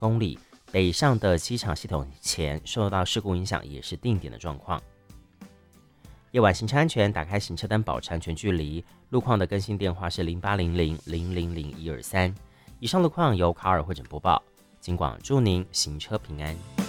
公里，北上的机场系统前受到事故影响，也是定点的状况。夜晚行车安全，打开行车灯保持安全距离。路况的更新电话是0800000123。以上路况由卡尔会诊播报，警广祝您行车平安。